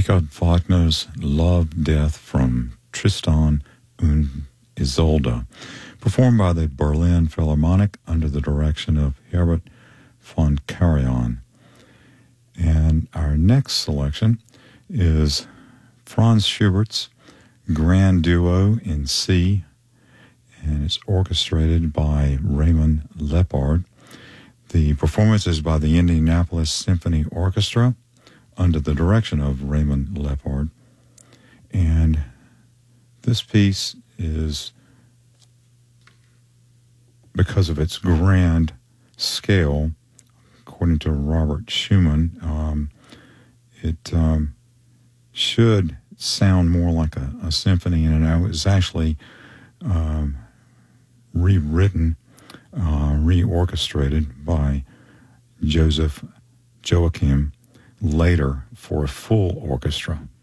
Richard Wagner's Love Death from Tristan und Isolde, performed by the Berlin Philharmonic under the direction of Herbert von Karajan. And our next selection is Franz Schubert's Grand Duo in C, and it's orchestrated by Raymond Lepard. The performance is by the Indianapolis Symphony Orchestra under the direction of Raymond Lepard. And this piece is, because of its grand scale, according to Robert Schumann, it should sound more like a symphony, and it was actually rewritten, reorchestrated by Joseph Joachim later for a full orchestra.